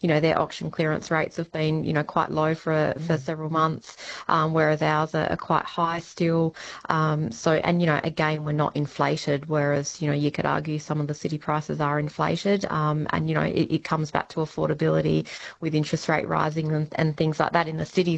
their auction clearance rates have been, quite low for several months, whereas ours are quite high still. Again, we're not inflated, whereas, you could argue some of the city prices are inflated. It comes back to affordability with interest rate rising and things like that in the cities.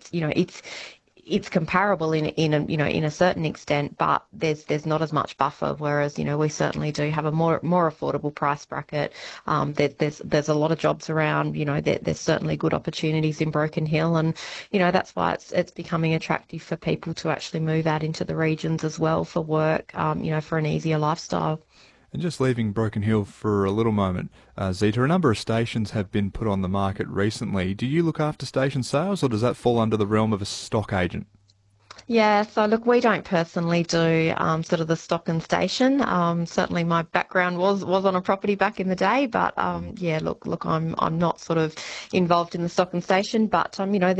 It's comparable in a certain extent, but there's not as much buffer. Whereas we certainly do have a more affordable price bracket. There's a lot of jobs around. There's certainly good opportunities in Broken Hill, and that's why it's becoming attractive for people to actually move out into the regions as well for work. For an easier lifestyle. And just leaving Broken Hill for a little moment, Zita, a number of stations have been put on the market recently. Do you look after station sales, or does that fall under the realm of a stock agent? Yeah, so look, we don't personally do sort of the stock and station. Certainly, my background was on a property back in the day, but look, I'm not sort of involved in the stock and station, but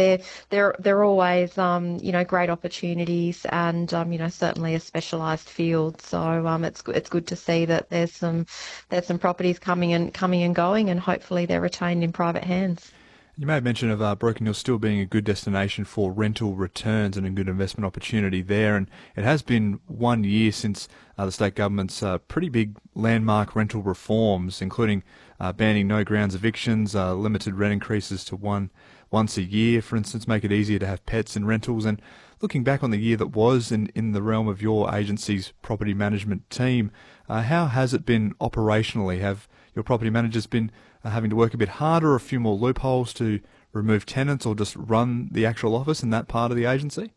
they're always great opportunities, and certainly a specialised field. So it's good to see that there's some properties coming and going, and hopefully they're retained in private hands. You made mention of Broken Hill still being a good destination for rental returns and a good investment opportunity there, and it has been 1 year since the state government's pretty big landmark rental reforms, including banning no grounds evictions, limited rent increases to once a year, for instance, make it easier to have pets in rentals. And looking back on the year that was in the realm of your agency's property management team, how has it been operationally? Have your property managers been having to work a bit harder, a few more loopholes to remove tenants, or just run the actual office in that part of the agency?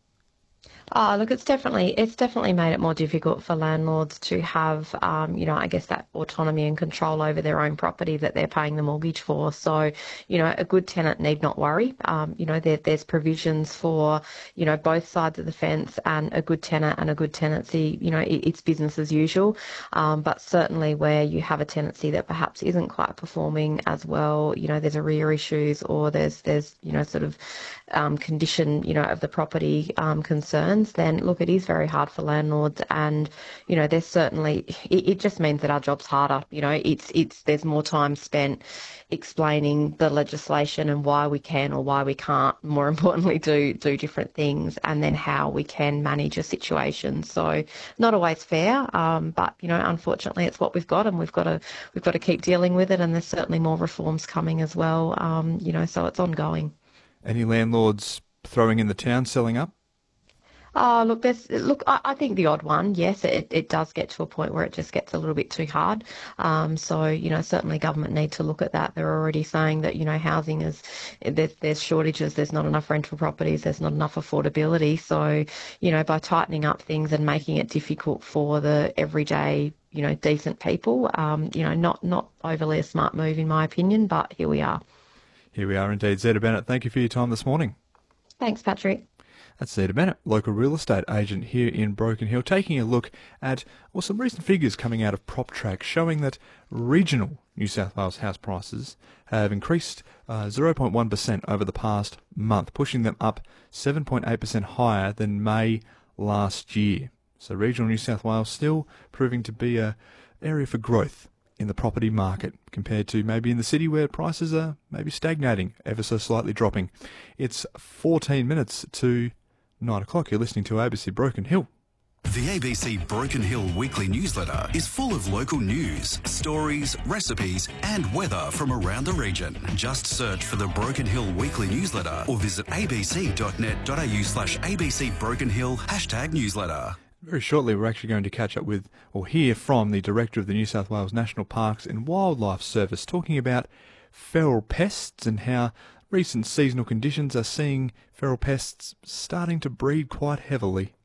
Oh, look, it's definitely made it more difficult for landlords to have, I guess that autonomy and control over their own property that they're paying the mortgage for. So, a good tenant need not worry. There's provisions for, both sides of the fence, and a good tenant and a good tenancy, it's business as usual. But certainly where you have a tenancy that perhaps isn't quite performing as well, there's arrear issues, or there's sort of condition, of the property concerns, then look, it is very hard for landlords, and there's certainly it just means that our job's harder. There's more time spent explaining the legislation and why we can or why we can't, more importantly, do different things, and then how we can manage a situation. So not always fair, but unfortunately it's what we've got, and we've got to keep dealing with it, and there's certainly more reforms coming as well. So it's ongoing. Any landlords throwing in the town, selling up? Oh, I think the odd one, yes, it does get to a point where it just gets a little bit too hard. Certainly government need to look at that. They're already saying that, housing there's shortages, there's not enough rental properties, there's not enough affordability. So, by tightening up things and making it difficult for the everyday, decent people, not overly a smart move in my opinion, but here we are. Here we are indeed. Zita Bennett, thank you for your time this morning. Thanks, Patrick. That's Zita Bennett, local real estate agent here in Broken Hill, taking a look at some recent figures coming out of PropTrack showing that regional New South Wales house prices have increased 0.1% over the past month, pushing them up 7.8% higher than May last year. So regional New South Wales still proving to be an area for growth in the property market compared to maybe in the city where prices are maybe stagnating, ever so slightly dropping. It's 14 minutes to 9 o'clock. You're listening to ABC Broken Hill. The ABC Broken Hill weekly newsletter is full of local news, stories, recipes and weather from around the region. Just search for the Broken Hill weekly newsletter or visit abc.net.au/ABC Broken Hill #newsletter. Very shortly, we're actually going to catch up with or hear from the Director of the New South Wales National Parks and Wildlife Service, talking about feral pests and how recent seasonal conditions are seeing feral pests starting to breed quite heavily.